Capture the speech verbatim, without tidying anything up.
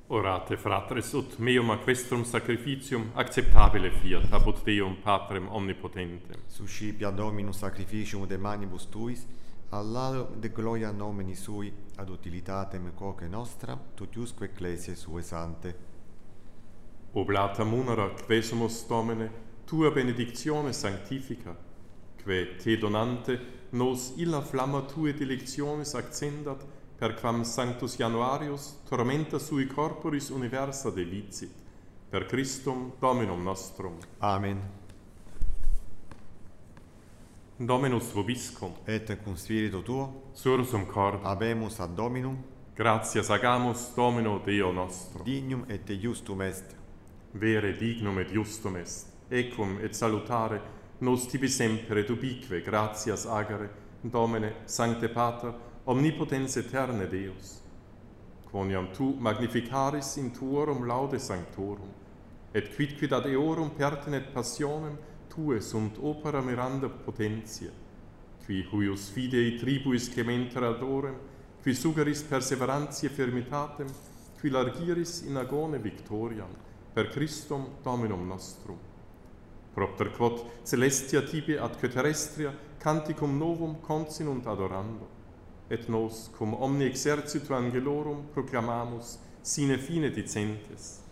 Orate, fratres, ut meum a questrum sacrificium acceptabile fiat apud Deum Patrem omnipotentem. Suscipia Dominus sacrificium de manibus tuis, all'alo de gloria nomini sui, ad utilitatem quoque nostra, tutiusque ecclesiae sue sante. Oblata munera quesumus Domine, tua benedictione sanctifica, que te donante nos illa flamma tue delectionis accendat, per quam Sanctus Januarius tormenta sui corporis universa delicit, per Christum Dominum nostrum. Amen. Dominus vobiscum, Et cum spiritu tuo, sursum corde, habemus ad Dominum, gratias agamus Domino Deo nostro. dignum et justum est. Vere dignum et justum est, ecum et salutare, nos tibi semper et ubique gratias agere, Domine, Sancte Pater, omnipotens aeterne Deus, quoniam tu magnificaris in tuorum laude sanctorum, et quidquid ad eorum pertinet passionem tue sunt opera miranda potentia, qui huius fidei tribuis clementer adorem, qui sugeris perseverantiae firmitatem, qui largiris in agone victoriam, per Christum Dominum nostrum. Propter quod celestia tibi atque terrestria canticum novum consinunt adorando, et nos cum omni exercitu angelorum proclamamus sine fine dicentes.